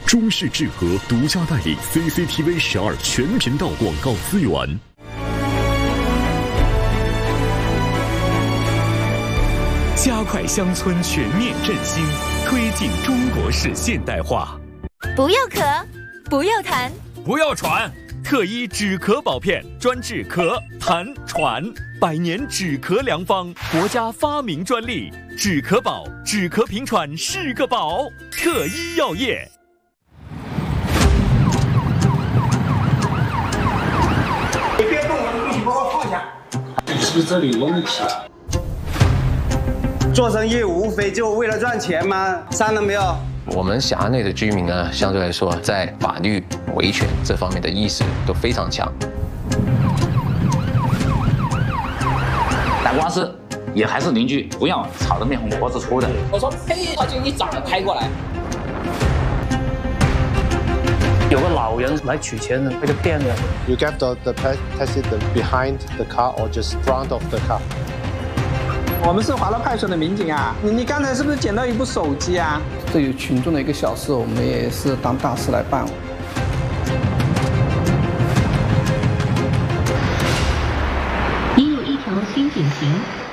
中视智和独家代理 CCTV 12全频道广告资源。 加快乡村全面振兴，推进中国式现代化。 不要咳，不要痰， 不要喘。特医止咳宝片专治咳、痰、喘，100年止咳良方，国家发明专利。止咳宝，止咳平喘是个宝。特医药业。 你别动我的东西，把我放下。 是不是这里有问题啊？ 做生意无非就为了赚钱吗？删了没有？ 我们辖内的居民呢，相对来说在法律维权这方面的意识都非常强。 打官司也还是邻居，不要吵得面红脖子粗的。 我说呸，他就一掌拍过来。 有个老人来取钱的，被他骗了。 You get the passenger behind the car or just front of the car. 我们是华乐派出所的民警啊，你刚才是不是捡到一部手机啊？ 对于群众的一个小事，我们也是当大事来办。 已有一条新警情。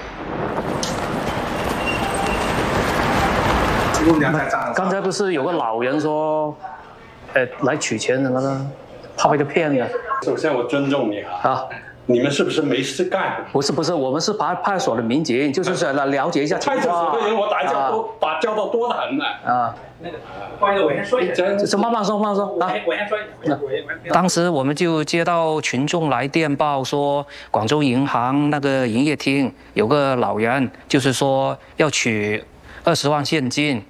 刚才不是有个老人说，来取钱什么的，怕被他骗了。 首先我尊重你啊。你们是不是没事干？ 不是，我们是派出所的民警，就是想来了解一下情况。 派出所的人，我打架都把交道多得很呢。 不好意思，我先说一下。 慢说啊！ 我先说一下。 当时我们就接到群众来电报说，广州银行那个营业厅有个老人，就是说要取20万现金。